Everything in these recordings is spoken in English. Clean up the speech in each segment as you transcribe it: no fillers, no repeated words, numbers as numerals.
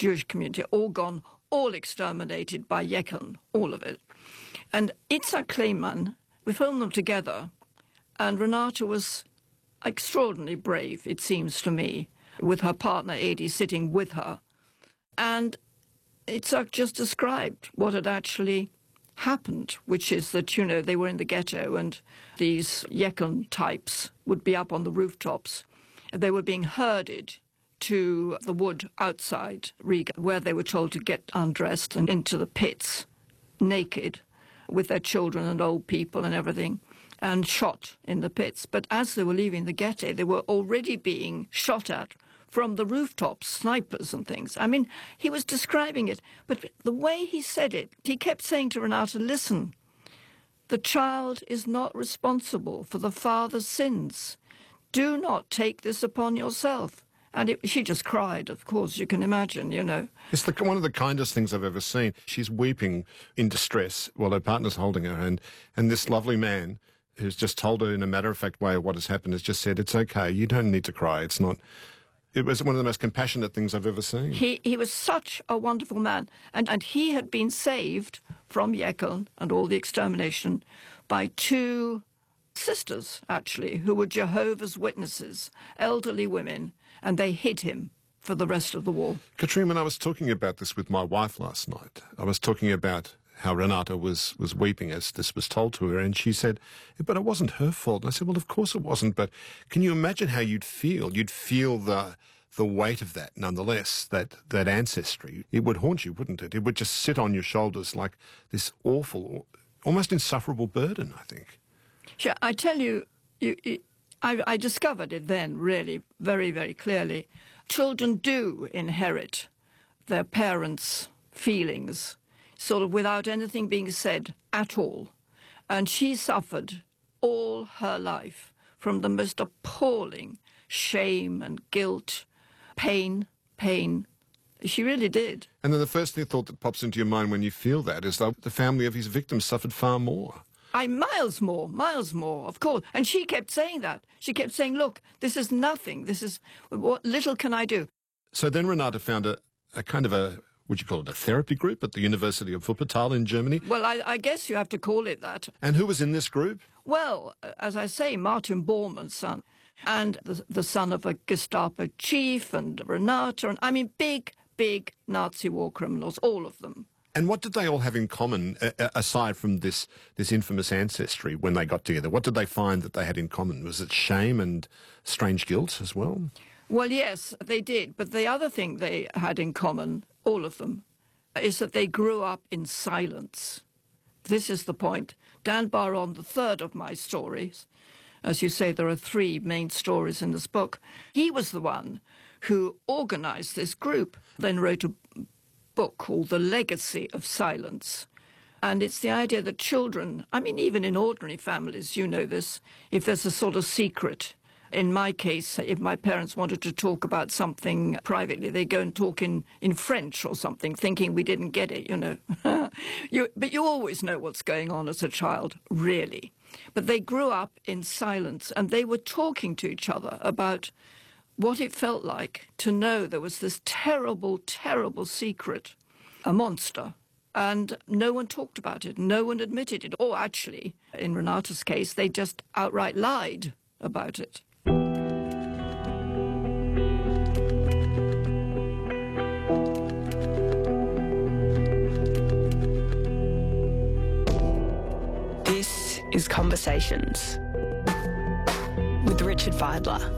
Jewish community, all gone, all exterminated by Yekon, all of it. And Itzhak Kleiman, we filmed them together, and Renata was extraordinarily brave, it seems to me, with her partner Adi sitting with her. And Itzhak just described what had actually happened, which is that, you know, they were in the ghetto and these Yekon types would be up on the rooftops. They were being herded to the wood outside Riga, where they were told to get undressed and into the pits, naked, with their children and old people and everything, and shot in the pits. But as they were leaving the ghetto, they were already being shot at from the rooftops, snipers and things. I mean, he was describing it, but the way he said it, he kept saying to Renata, listen, the child is not responsible for the father's sins. Do not take this upon yourself. And she just cried, of course, you can imagine, you know. It's one of the kindest things I've ever seen. She's weeping in distress while her partner's holding her, and this lovely man who's just told her in a matter-of-fact way what has happened has just said, it's okay, you don't need to cry, it's not... It was one of the most compassionate things I've ever seen. He was such a wonderful man, and he had been saved from Yekon and all the extermination by two sisters, actually, who were Jehovah's Witnesses, elderly women, and they hid him for the rest of the war. Katrine, when I was talking about this with my wife last night, I was talking about how Renata was weeping as this was told to her, and she said, but it wasn't her fault. And I said, well, of course it wasn't, but can you imagine how you'd feel? You'd feel the weight of that, nonetheless, that ancestry. It would haunt you, wouldn't it? It would just sit on your shoulders like this awful, almost insufferable burden, I think. Sure, I tell you, I discovered it then, really, very, very clearly. Children do inherit their parents' feelings, sort of without anything being said at all. And she suffered all her life from the most appalling shame and guilt, pain. She really did. And then the first thought that pops into your mind when you feel that is that the family of his victims suffered far more. Miles more, of course. And she kept saying that. She kept saying, look, this is nothing. This is, what little can I do? So then Renata found a kind of a, would you call it a therapy group at the University of Wuppertal in Germany? Well, I guess you have to call it that. And who was in this group? Well, as I say, Martin Bormann's son, and the son of a Gestapo chief, and Renata, and I mean, big Nazi war criminals, all of them. And what did they all have in common, aside from this infamous ancestry, when they got together? What did they find that they had in common? Was it shame and strange guilt as well? Well, yes, they did. But the other thing they had in common, all of them, is that they grew up in silence. This is the point. Dan Baron, the third of my stories, as you say, there are three main stories in this book. He was the one who organized this group, then wrote a book called The Legacy of Silence. And it's the idea that children, I mean, even in ordinary families, you know this, if there's a sort of secret. In my case, if my parents wanted to talk about something privately, they go and talk in French or something, thinking we didn't get it, you know. But you always know what's going on as a child, really. But they grew up in silence, and they were talking to each other about what it felt like to know there was this terrible, terrible secret, a monster. And no one talked about it. No one admitted it. Or actually, in Renata's case, they just outright lied about it. This is Conversations with Richard Fidler.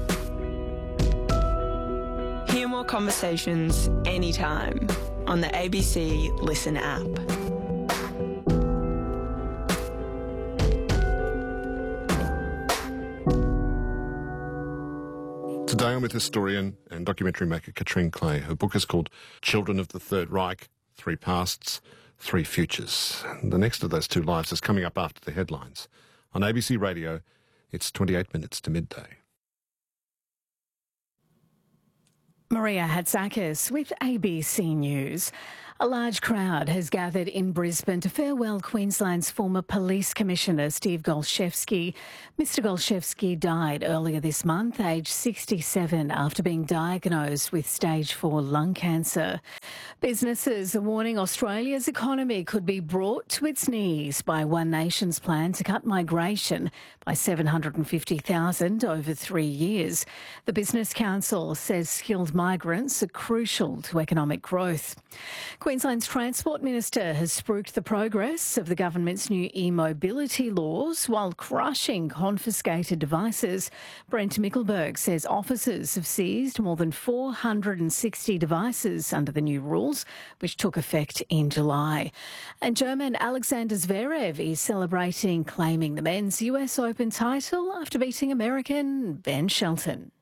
Hear more conversations anytime on the ABC Listen app. Today I'm with historian and documentary maker Katrine Clay. Her book is called Children of the Third Reich, Three Pasts, Three Futures. And the next of those two lives is coming up after the headlines. On ABC Radio, it's 28 minutes to midday. Maria Hatzakis with ABC News. A large crowd has gathered in Brisbane to farewell Queensland's former Police Commissioner, Steve Golchevski. Mr Golchevski died earlier this month, aged 67, after being diagnosed with stage 4 lung cancer. Businesses are warning Australia's economy could be brought to its knees by One Nation's plan to cut migration by 750,000 over 3 years. The Business Council says skilled migrants are crucial to economic growth. Queensland's Transport Minister has spruiked the progress of the government's new e-mobility laws while crushing confiscated devices. Brent Mickelberg says officers have seized more than 460 devices under the new rules, which took effect in July. And German Alexander Zverev is celebrating claiming the men's US Open title after beating American Ben Shelton.